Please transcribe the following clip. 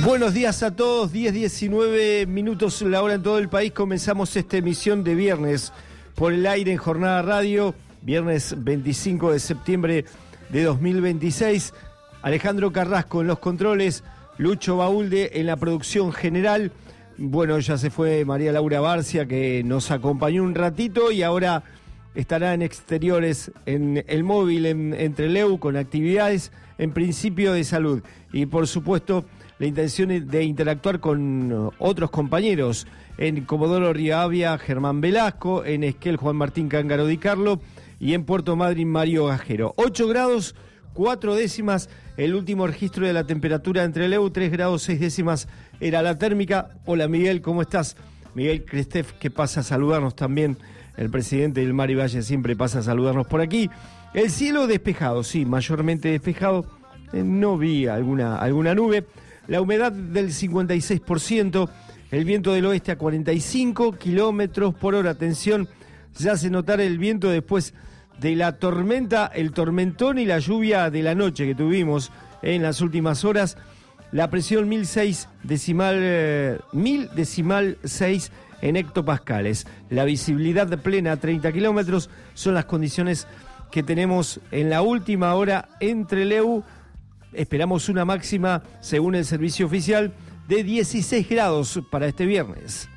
Buenos días a todos, 10:19 minutos la hora en todo el país. Comenzamos esta emisión de viernes por el aire en Jornada Radio, viernes 25 de septiembre de 2026. Alejandro Carrasco en los controles, Lucho Baúlde en la producción general. Bueno, ya se fue María Laura Barcia, que nos acompañó un ratito y ahora estará en exteriores, en el móvil, en Trelew, con actividades en principio de salud. Y por supuesto, la intención de interactuar con otros compañeros. En Comodoro Rivadavia, Germán Velasco, en Esquel, Juan Martín Cángaro Di Carlo, y en Puerto Madryn, Mario Gajero. 8 grados, 4 décimas, el último registro de la temperatura en Trelew, 3 grados, 6 décimas era la térmica. Hola Miguel, ¿cómo estás? Miguel Crestef, que pasa a saludarnos también, el presidente del Mar y Valle siempre pasa a saludarnos por aquí. El cielo despejado, sí, mayormente despejado, no vi alguna nube. La humedad del 56%, el viento del oeste a 45 kilómetros por hora. Atención, ya hace notar el viento después de la tormenta, el tormentón y la lluvia de la noche que tuvimos en las últimas horas. La presión 1006 decimal 6 en hectopascales. La visibilidad plena a 30 kilómetros son las condiciones que tenemos en la última hora en Trelew. Esperamos una máxima, según el servicio oficial, de 16 grados para este viernes.